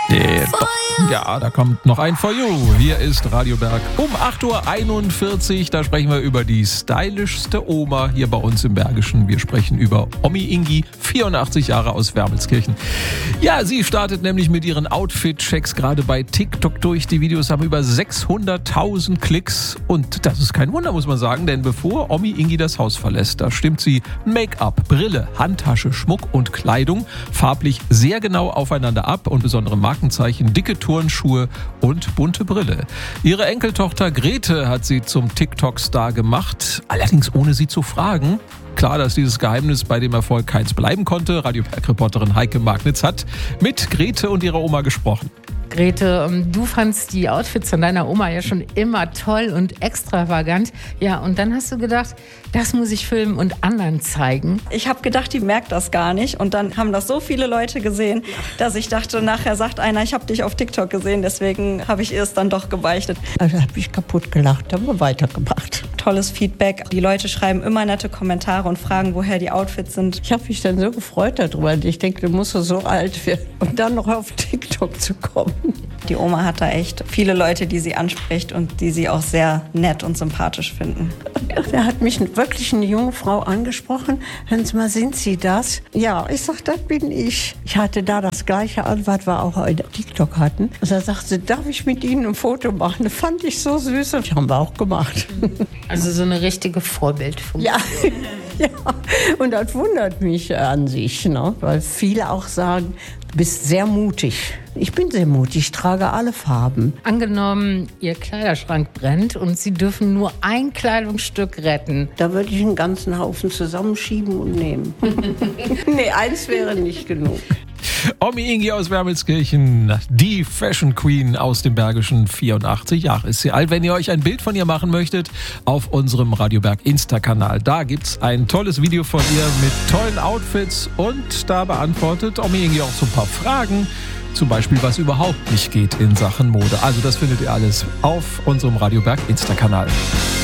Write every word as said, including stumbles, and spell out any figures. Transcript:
Nee, doch. Ja, da kommt noch ein For You. Hier ist Radio Berg um acht Uhr einundvierzig. Da sprechen wir über die stylischste Oma hier bei uns im Bergischen. Wir sprechen über Omi Ingi, vierundachtzig Jahre aus Wermelskirchen. Ja, sie startet nämlich mit ihren Outfit-Checks gerade bei TikTok durch. Die Videos haben über sechshunderttausend Klicks. Und das ist kein Wunder, muss man sagen, denn bevor Omi Ingi das Haus verlässt, da stimmt sie Make-up, Brille, Handtasche, Schmuck und Kleidung farblich sehr genau aufeinander ab und besondere Markenzeichen, dicke Turnschuhe und bunte Brille. Ihre Enkeltochter Grete hat sie zum TikTok-Star gemacht, allerdings ohne sie zu fragen. Klar, dass dieses Geheimnis bei dem Erfolg keins bleiben konnte. Radio Berg-Reporterin Heike Magnitz hat mit Grete und ihrer Oma gesprochen. Grete, du fandst die Outfits von deiner Oma ja schon immer toll und extravagant. Ja, und dann hast du gedacht, das muss ich filmen und anderen zeigen. Ich habe gedacht, die merkt das gar nicht. Und dann haben das so viele Leute gesehen, dass ich dachte, nachher sagt einer, ich habe dich auf TikTok gesehen. Deswegen habe ich ihr es dann doch gebeichtet. Also habe ich kaputt gelacht, haben wir weitergemacht. Tolles Feedback. Die Leute schreiben immer nette Kommentare und fragen, woher die Outfits sind. Ich habe mich dann so gefreut darüber. Ich denke, du musst so alt werden, um dann noch auf TikTok zu kommen. Die Oma hat da echt viele Leute, die sie anspricht und die sie auch sehr nett und sympathisch finden. Da hat mich wirklich eine junge Frau angesprochen. Hören Sie mal, sind Sie das? Ja, ich sag, das bin ich. Ich hatte da das gleiche an, was wir auch in TikTok hatten. Und da sagte sie, darf ich mit Ihnen ein Foto machen? Das fand ich so süß und das haben wir auch gemacht. Also so eine richtige Vorbildfunktion. Ja. Ja, und das wundert mich an sich, ne? Weil viele auch sagen, du bist sehr mutig. Ich bin sehr mutig, ich trage alle Farben. Angenommen, Ihr Kleiderschrank brennt und Sie dürfen nur ein Kleidungsstück retten. Da würde ich einen ganzen Haufen zusammenschieben und nehmen. Nee, eins wäre nicht genug. Omi Ingi aus Wermelskirchen, die Fashion Queen aus dem Bergischen, vierundachtzig Jahre ist sie alt. Wenn ihr euch ein Bild von ihr machen möchtet, auf unserem Radio Berg Insta-Kanal. Da gibt's ein tolles Video von ihr mit tollen Outfits und da beantwortet Omi Ingi auch so ein paar Fragen. Zum Beispiel, was überhaupt nicht geht in Sachen Mode. Also das findet ihr alles auf unserem Radio Berg Insta-Kanal.